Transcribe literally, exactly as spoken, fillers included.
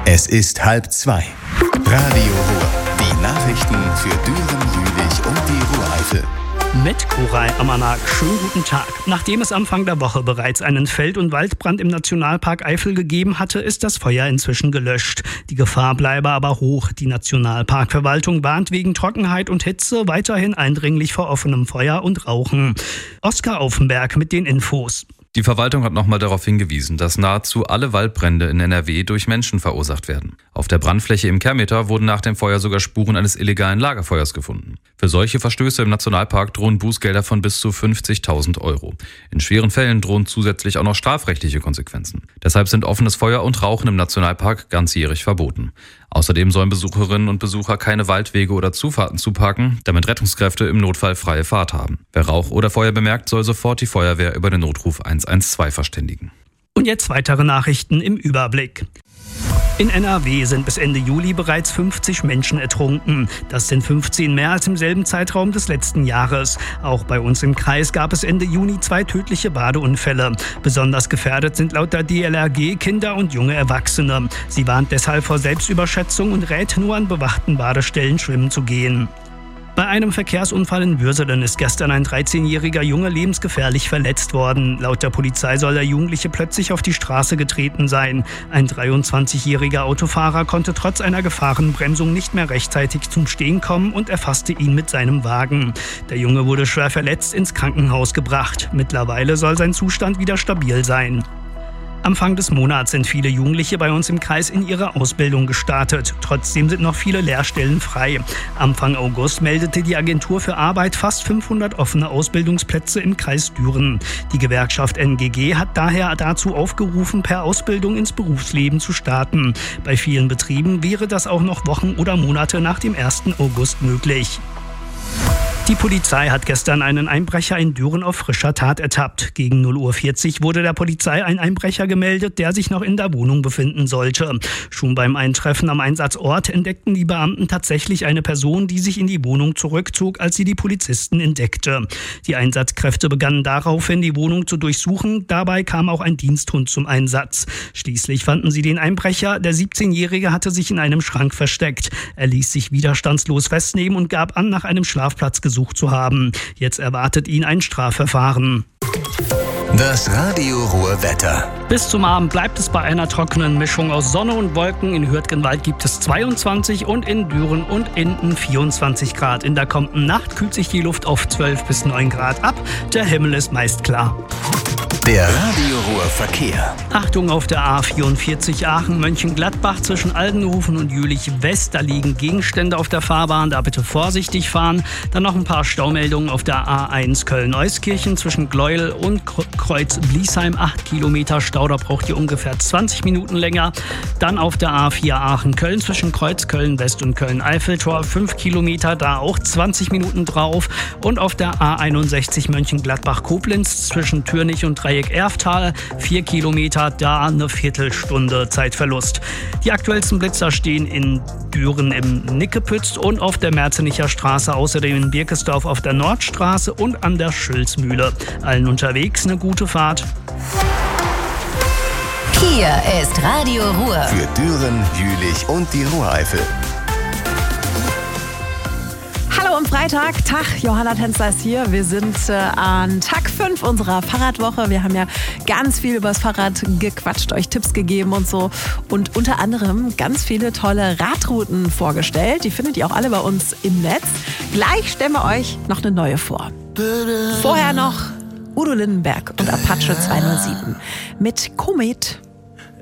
Es ist halb zwei. Radio Ruhr. Die Nachrichten für Düren, Jülich und die Ruhr-Eifel. Mit Koray Amanak. Schönen guten Tag. Nachdem es Anfang der Woche bereits einen Feld- und Waldbrand im Nationalpark Eifel gegeben hatte, ist das Feuer inzwischen gelöscht. Die Gefahr bleibe aber hoch. Die Nationalparkverwaltung warnt wegen Trockenheit und Hitze weiterhin eindringlich vor offenem Feuer und Rauchen. Oskar Aufenberg mit den Infos. Die Verwaltung hat nochmal darauf hingewiesen, dass nahezu alle Waldbrände in N R W durch Menschen verursacht werden. Auf der Brandfläche im Kehrmeter wurden nach dem Feuer sogar Spuren eines illegalen Lagerfeuers gefunden. Für solche Verstöße im Nationalpark drohen Bußgelder von bis zu fünfzigtausend Euro. In schweren Fällen drohen zusätzlich auch noch strafrechtliche Konsequenzen. Deshalb sind offenes Feuer und Rauchen im Nationalpark ganzjährig verboten. Außerdem sollen Besucherinnen und Besucher keine Waldwege oder Zufahrten zuparken, damit Rettungskräfte im Notfall freie Fahrt haben. Wer Rauch oder Feuer bemerkt, soll sofort die Feuerwehr über den Notruf eins eins zwei verständigen. Und jetzt weitere Nachrichten im Überblick. In N R W sind bis Ende Juli bereits fünfzig Menschen ertrunken. Das sind fünfzehn mehr als im selben Zeitraum des letzten Jahres. Auch bei uns im Kreis gab es Ende Juni zwei tödliche Badeunfälle. Besonders gefährdet sind laut der D L R G Kinder und junge Erwachsene. Sie warnt deshalb vor Selbstüberschätzung und rät nur an bewachten Badestellen schwimmen zu gehen. Bei einem Verkehrsunfall in Würselen ist gestern ein dreizehnjähriger Junge lebensgefährlich verletzt worden. Laut der Polizei soll der Jugendliche plötzlich auf die Straße getreten sein. Ein dreiundzwanzigjähriger Autofahrer konnte trotz einer Gefahrenbremsung nicht mehr rechtzeitig zum Stehen kommen und erfasste ihn mit seinem Wagen. Der Junge wurde schwer verletzt ins Krankenhaus gebracht. Mittlerweile soll sein Zustand wieder stabil sein. Anfang des Monats sind viele Jugendliche bei uns im Kreis in ihre Ausbildung gestartet. Trotzdem sind noch viele Lehrstellen frei. Anfang August meldete die Agentur für Arbeit fast fünfhundert offene Ausbildungsplätze im Kreis Düren. Die Gewerkschaft N G G hat daher dazu aufgerufen, per Ausbildung ins Berufsleben zu starten. Bei vielen Betrieben wäre das auch noch Wochen oder Monate nach dem ersten August möglich. Die Polizei hat gestern einen Einbrecher in Düren auf frischer Tat ertappt. Gegen null Uhr vierzig wurde der Polizei ein Einbrecher gemeldet, der sich noch in der Wohnung befinden sollte. Schon beim Eintreffen am Einsatzort entdeckten die Beamten tatsächlich eine Person, die sich in die Wohnung zurückzog, als sie die Polizisten entdeckte. Die Einsatzkräfte begannen daraufhin, die Wohnung zu durchsuchen. Dabei kam auch ein Diensthund zum Einsatz. Schließlich fanden sie den Einbrecher. Der siebzehnjährige hatte sich in einem Schrank versteckt. Er ließ sich widerstandslos festnehmen und gab an, nach einem Schlafplatz gesucht zu haben. Jetzt erwartet ihn ein Strafverfahren. Das Radio Ruhr Wetter. Bis zum Abend bleibt es bei einer trockenen Mischung aus Sonne und Wolken. In Hürtgenwald gibt es zweiundzwanzig und in Düren und Inden vierundzwanzig Grad. In der kommenden Nacht kühlt sich die Luft auf zwölf bis neun Grad ab. Der Himmel ist meist klar. Der Radio Ruhr Verkehr. Achtung auf der A vierundvierzig Aachen-Mönchengladbach zwischen Aldenhofen und Jülich West. Da liegen Gegenstände auf der Fahrbahn, da bitte vorsichtig fahren. Dann noch ein paar Staumeldungen auf der A eins Köln-Euskirchen zwischen Gleuel und Kreuz Bliesheim. acht Kilometer Stau, da braucht ihr ungefähr zwanzig Minuten länger. Dann auf der A vier Aachen-Köln zwischen Kreuz Köln-West und Köln-Eiffeltor. fünf Kilometer, da auch zwanzig Minuten drauf. Und auf der A einundsechzig Mönchengladbach-Koblenz zwischen Türnich und Dreieck Erftal, vier Kilometer, da eine Viertelstunde Zeitverlust. Die aktuellsten Blitzer stehen in Düren im Nickepütz und auf der Merzenicher Straße, außerdem in Birkesdorf auf der Nordstraße und an der Schülzmühle. Allen unterwegs eine gute Fahrt. Hier ist Radio Ruhr. Für Düren, Jülich und die Ruhr-Eifel. Hallo am Freitag, Tag, Johanna Tänzer ist hier. Wir sind äh, an Tag fünf unserer Fahrradwoche. Wir haben ja ganz viel übers Fahrrad gequatscht, euch Tipps gegeben und so. Und unter anderem ganz viele tolle Radrouten vorgestellt. Die findet ihr auch alle bei uns im Netz. Gleich stellen wir euch noch eine neue vor. Vorher noch Udo Lindenberg und Apache zweihundertsieben mit Komet.